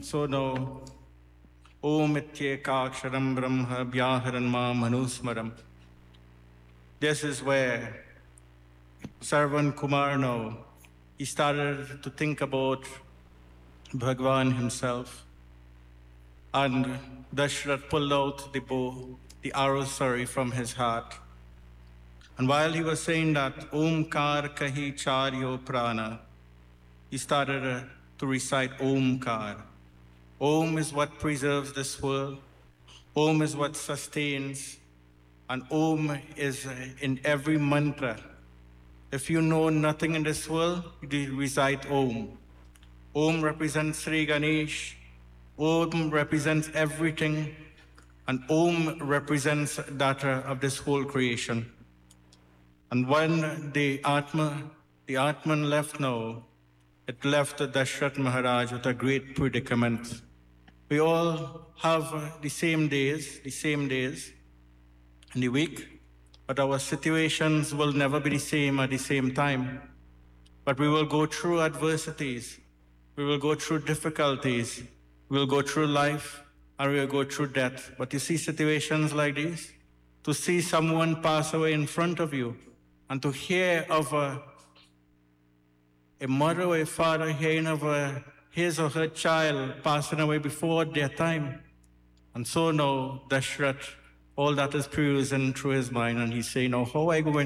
So now, Om Ityekaksharam Brahma Vyaharanma Manusmaram. This is where Sarvan Kumar now, he started to think about Bhagwan himself. And Dashrath pulled out the bow, the arrow, from his heart. And while he was saying that, Omkar Kahi Charyo Prana, he started to recite Omkar. Om is what preserves this world. Om is what sustains. And Om is in every mantra. If you know nothing in this world, you recite Om. Om represents Sri Ganesh. Om represents everything. And Om represents data of this whole creation. And when the Atman left now, it left Dashrath Maharaj with a great predicament. We all have the same days in the week, but our situations will never be the same at the same time. But we will go through adversities, we will go through difficulties, we will go through life, and we will go through death. But you see situations like these, to see someone pass away in front of you, and to hear of a mother or a father hearing of his or her child passing away before their time. And so now Dashrath, all that is perusing through his mind, and he's saying, now how are I going